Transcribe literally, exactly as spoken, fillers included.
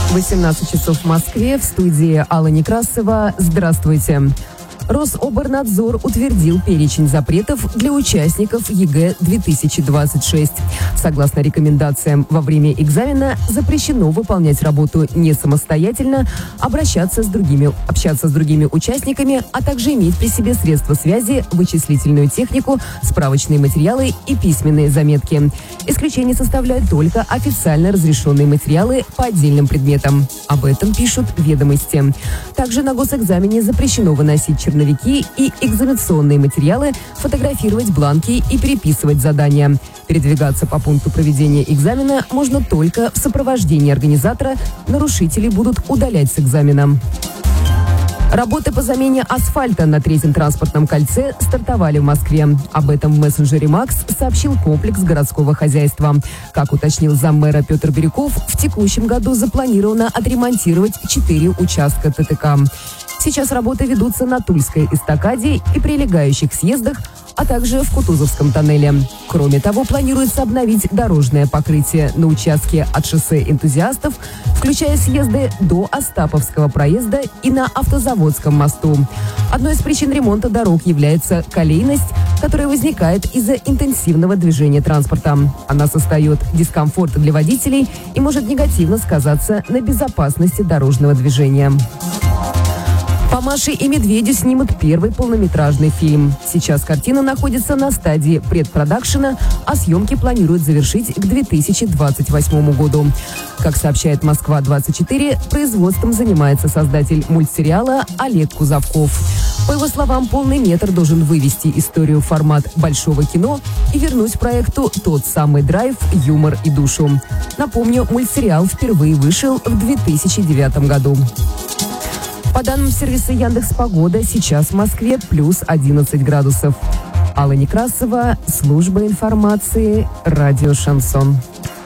восемнадцать часов в Москве, в студии Алла Некрасова. Здравствуйте. Рособорнадзор утвердил перечень запретов для участников ЕГЭ две тысячи двадцать шесть. Согласно рекомендациям, во время экзамена запрещено выполнять работу не самостоятельно, обращаться с другими, общаться с другими участниками, а также иметь при себе средства связи, вычислительную технику, справочные материалы и письменные заметки. Исключение составляют только официально разрешенные материалы по отдельным предметам. Об этом пишут «Ведомости». Также на госэкзамене запрещено выносить черновики и экзаменационные материалы, фотографировать бланки и переписывать задания. Передвигаться по пункту проведения экзамена можно только в сопровождении организатора. Нарушители будут удалять с экзамена. Работы по замене асфальта на третьем транспортном кольце стартовали в Москве. Об этом в мессенджере «Макс» сообщил комплекс городского хозяйства. Как уточнил заммэра Петр Бирюков, в текущем году запланировано отремонтировать четыре участка ТТК. Сейчас работы ведутся на Тульской эстакаде и прилегающих съездах, а также в Кутузовском тоннеле. Кроме того, планируется обновить дорожное покрытие на участке от шоссе Энтузиастов, включая съезды до Остаповского проезда и на Автозаводском мосту. Одной из причин ремонта дорог является колейность, которая возникает из-за интенсивного движения транспорта. Она создает дискомфорт для водителей и может негативно сказаться на безопасности дорожного движения. По «Маше и медведю» снимут первый полнометражный фильм. Сейчас картина находится на стадии предпродакшена, а съемки планируют завершить к две тысячи двадцать восьмому году. Как сообщает Москва двадцать четыре, производством занимается создатель мультсериала Олег Кузовков. По его словам, «Полный метр» должен вывести историю в формат большого кино и вернуть проекту тот самый драйв, юмор и душу. Напомню, мультсериал впервые вышел в две тысячи девятом году. По данным сервиса Яндекс.Погода, сейчас в Москве плюс одиннадцать градусов. Алла Некрасова, служба информации, радио «Шансон».